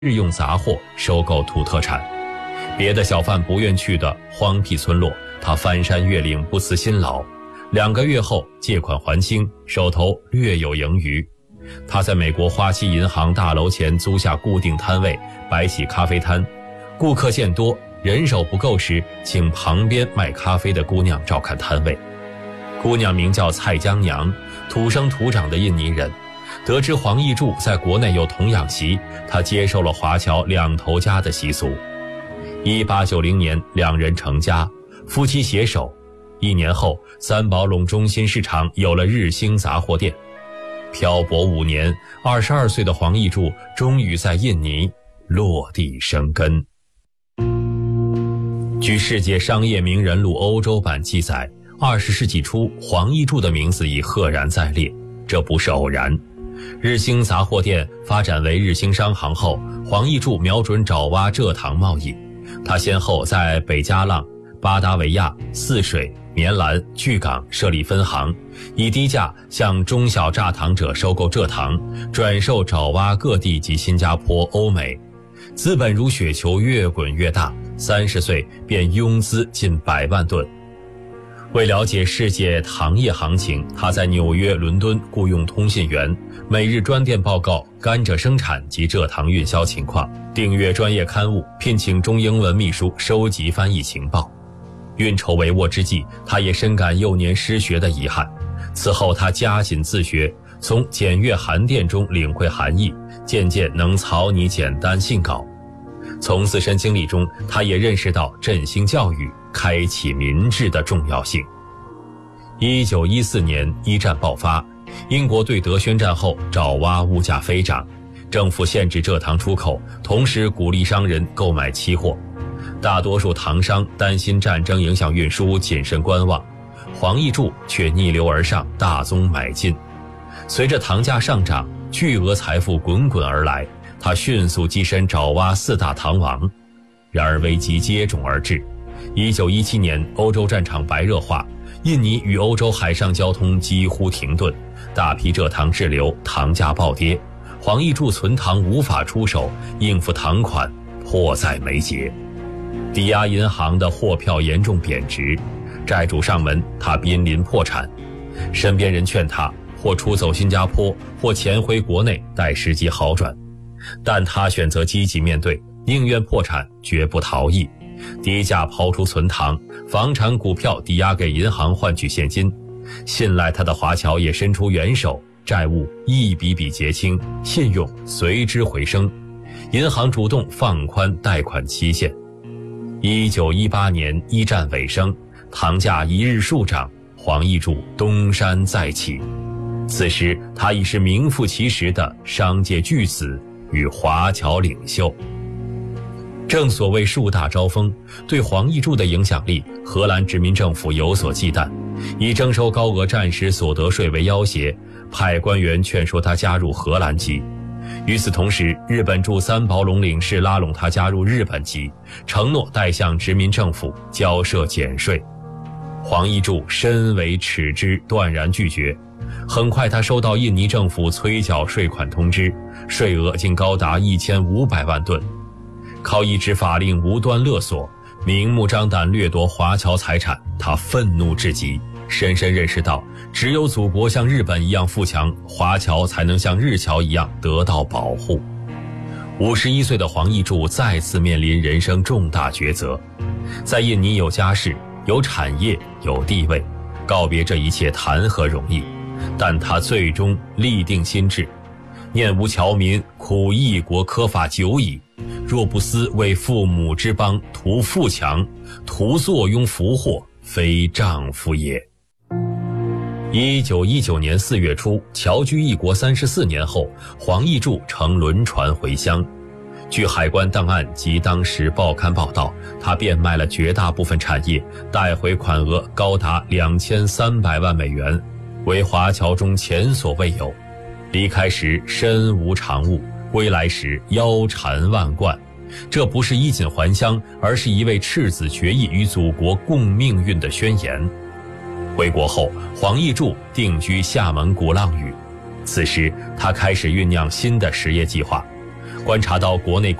日用杂货收购土特产。别的小贩不愿去的荒僻村落，他翻山越岭不辞辛劳，2个月后借款还清，手头略有盈余。他在美国花旗银行大楼前租下固定摊位，摆起咖啡摊，顾客见多，人手不够时，请旁边卖咖啡的姑娘照看摊位。姑娘名叫蔡江娘，土生土长的印尼人。得知黄义柱在国内有童养媳，他接受了华侨2头家的习俗。1890年2人成家，夫妻携手。1年后，三宝垄中心市场有了日兴杂货店。漂泊5年，22岁的黄义柱终于在印尼落地生根。据世界商业名人录欧洲版记载，20世纪初，黄义柱的名字已赫然在列，这不是偶然。日兴杂货店发展为日兴商行后，黄义柱瞄准爪哇蔗糖贸易。他先后在北加浪、巴达维亚、泗水、棉兰、巨港设立分行，以低价向中小榨糖者收购蔗糖，转售爪哇各地及新加坡、欧美。资本如雪球越滚越大，30岁便拥资近100万吨。为了解世界糖业行情，他在纽约、伦敦雇用通信员，每日专电报告甘蔗生产及蔗糖运销情况，订阅专业刊物，聘请中英文秘书收集翻译情报。运筹帷幄之际，他也深感幼年失学的遗憾。此后他加紧自学，从简约函电中领会含义，渐渐能草拟简单信稿。从自身经历中，他也认识到振兴教育、开启民智的重要性。1914年1战爆发，英国对德宣战后，爪哇物价飞涨，政府限制蔗糖出口，同时鼓励商人购买期货。大多数糖商担心战争影响运输，谨慎观望。黄义柱却逆流而上，大宗买进。随着糖价上涨，巨额财富滚滚而来，他迅速跻身爪哇4大糖王。然而危机接踵而至。1917年，欧洲战场白热化，印尼与欧洲海上交通几乎停顿，大批蔗糖滞留，糖价暴跌。黄义柱存糖无法出手，应付糖款迫在眉睫。抵押银行的货票严重贬值，债主上门，他濒临破产。身边人劝他或出走新加坡，或潜回国内待时机好转，但他选择积极面对，宁愿破产绝不逃逸。低价抛出存糖，房产股票抵押给银行换取现金。信赖他的华侨也伸出援手，债务一笔笔结清，信用随之回升。银行主动放宽贷款期限。1918年1战尾声，糖价一日数涨，黄义柱东山再起。此时他已是名副其实的商界巨子与华侨领袖。正所谓树大招风，对黄义柱的影响力，荷兰殖民政府有所忌惮，以征收高额战时所得税为要挟，派官员劝说他加入荷兰籍。与此同时，日本驻三宝垄领事拉拢他加入日本籍，承诺代向殖民政府交涉减税。黄义柱深为耻之，断然拒绝。很快他收到印尼政府催缴税款通知，税额竟高达1500万吨。靠一纸法令无端勒索，明目张胆掠夺华侨财产，他愤怒至极，深深认识到只有祖国像日本一样富强，华侨才能像日侨一样得到保护。51岁的黄义柱再次面临人生重大抉择。在印尼有家室，有产业，有地位，告别这一切谈何容易？但他最终立定心志，念吾侨民苦异国苛法久矣，若不思为父母之邦图富强，图坐拥福祸，非丈夫也。1919年4月初，侨居异国34年后，黄义柱乘轮船回乡。据海关档案及当时报刊报道，他变卖了绝大部分产业，带回款额高达2300万美元，为华侨中前所未有。离开时身无长物，归来时腰缠万贯。这不是衣锦还乡，而是一位赤子决意与祖国共命运的宣言。回国后，黄义柱定居厦门鼓浪屿。此时他开始酝酿新的实业计划。 观察到国内